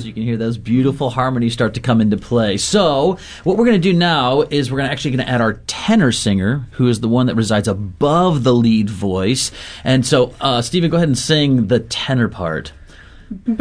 you can hear those beautiful harmonies start to come into play. So what we're going to do now is we're actually going to add our tenor singer, who is the one that resides above the lead voice. And so, Stephen, go ahead and sing the tenor part.